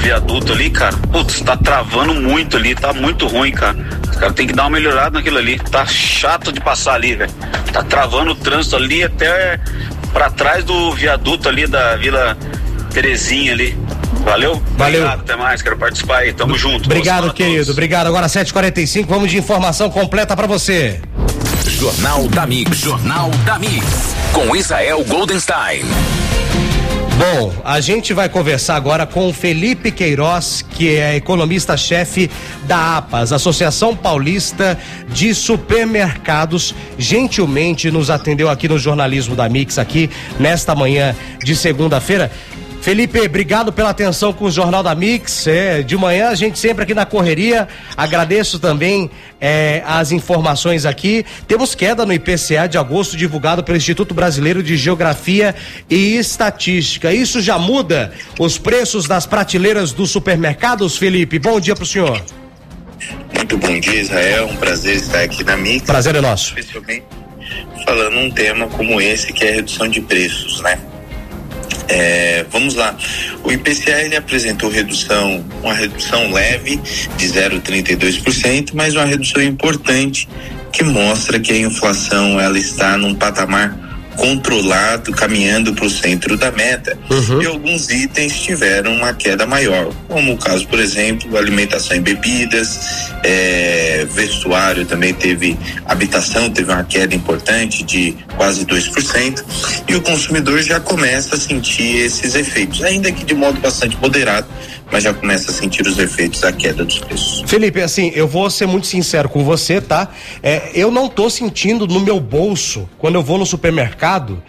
viaduto ali, cara, putz, tá travando muito ali, tá muito ruim, cara. Os caras tem que dar uma melhorada naquilo ali, tá chato de passar ali, velho. Tá travando o trânsito ali até pra trás do viaduto ali da Vila Terezinha ali. Valeu? Obrigado, até mais, quero participar aí, tamo junto. Obrigado, querido, obrigado. Agora 7h45, vamos de informação completa pra você. Jornal da Mix, com Israel Goldenstein. Bom, a gente vai conversar agora com o Felipe Queiroz, que é economista-chefe da APAS, Associação Paulista de Supermercados. Gentilmente nos atendeu aqui no jornalismo da Mix, aqui nesta manhã de segunda-feira. Felipe, obrigado pela atenção com o Jornal da Mix. De manhã a gente sempre aqui na correria. Agradeço também as informações aqui. Temos queda no IPCA de agosto divulgado pelo Instituto Brasileiro de Geografia e Estatística. Isso já muda os preços das prateleiras dos supermercados, Felipe? Bom dia pro senhor. Muito bom dia, Israel. Um prazer estar aqui na Mix. Prazer é nosso. Especialmente falando um tema como esse, que é a redução de preços, né? Vamos lá. O IPCA ele apresentou uma redução leve de 0,32%, mas uma redução importante que mostra que a inflação ela está num patamar controlado, caminhando para o centro da meta. E alguns itens tiveram uma queda maior, como o caso, por exemplo, alimentação e bebidas, vestuário também habitação teve uma queda importante de quase 2%, e o consumidor já começa a sentir esses efeitos, ainda que de modo bastante moderado, mas já começa a sentir os efeitos da queda dos preços. Felipe, assim, eu vou ser muito sincero com você, tá? Eu não tô sentindo no meu bolso, quando eu vou no supermercado,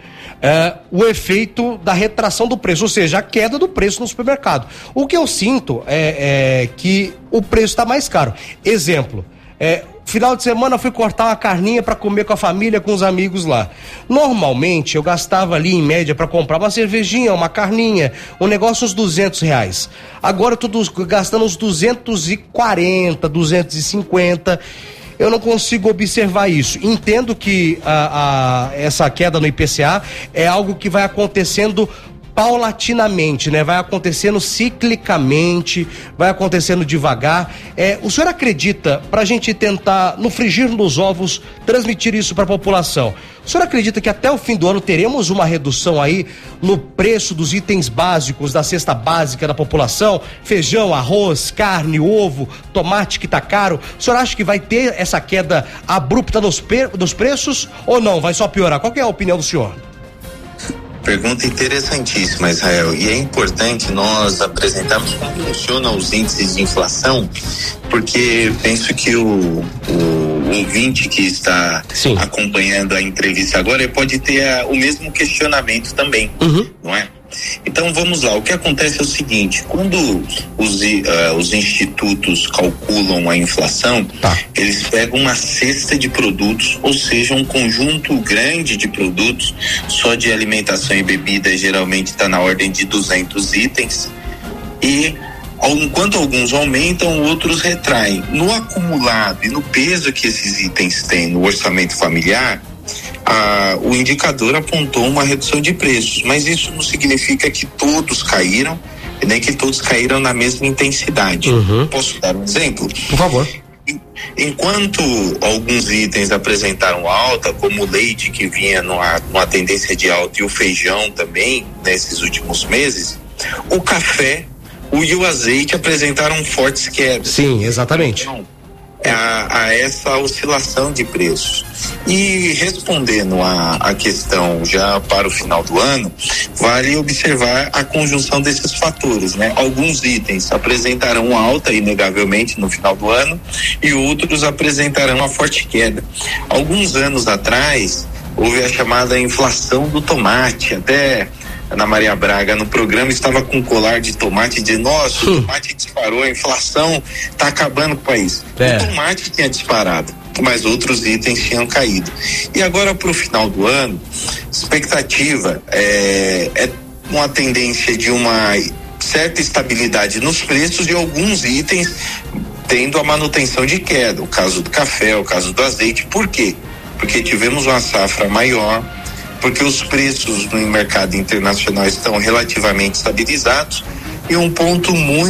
o efeito da retração do preço, ou seja, a queda do preço no supermercado. O que eu sinto é que o preço está mais caro. Exemplo, final de semana eu fui cortar uma carninha para comer com a família, com os amigos lá. Normalmente eu gastava ali em média para comprar uma cervejinha, uma carninha, um negócio uns R$200. Agora eu tô gastando uns 240, 250. Eu não consigo observar isso. Entendo que essa queda no IPCA é algo que vai acontecendo paulatinamente, né? Vai acontecendo ciclicamente, vai acontecendo devagar. O senhor acredita, pra gente tentar, no frigir dos ovos, transmitir isso pra população, o senhor acredita que até o fim do ano teremos uma redução aí no preço dos itens básicos da cesta básica da população? Feijão, arroz, carne, ovo, tomate que tá caro. O senhor acha que vai ter essa queda abrupta dos preços ou não? Vai só piorar? Qual que é a opinião do senhor? Pergunta interessantíssima, Israel, e é importante nós apresentarmos como funcionam os índices de inflação, porque penso que o ouvinte que está acompanhando a entrevista agora pode ter o mesmo questionamento também, não é? Então vamos lá, o que acontece é o seguinte: quando os institutos calculam a inflação, eles pegam uma cesta de produtos, ou seja, um conjunto grande de produtos, só de alimentação e bebida geralmente está na ordem de 200 itens, e enquanto alguns aumentam, outros retraem. No acumulado e no peso que esses itens têm no orçamento familiar, o indicador apontou uma redução de preços, mas isso não significa que todos caíram, nem que todos caíram na mesma intensidade. Posso dar um exemplo? Por favor. Enquanto alguns itens apresentaram alta, como o leite, que vinha numa tendência de alta, e o feijão também, nesses últimos meses, o café e o azeite apresentaram fortes quedas. Sim, exatamente. Então, a essa oscilação de preços. E respondendo a questão já para o final do ano, vale observar a conjunção desses fatores, né? Alguns itens apresentarão alta, inegavelmente, no final do ano, e outros apresentarão uma forte queda. Alguns anos atrás, houve a chamada inflação do tomate. Até Ana Maria Braga no programa estava com um colar de tomate, de nossa, o tomate disparou, a inflação está acabando com o país. O tomate tinha disparado, mas outros itens tinham caído. E agora, para o final do ano, expectativa é uma tendência de uma certa estabilidade nos preços e alguns itens tendo a manutenção de queda. O caso do café, o caso do azeite. Por quê? Porque tivemos uma safra maior, porque os preços no mercado internacional estão relativamente estabilizados, e um ponto muito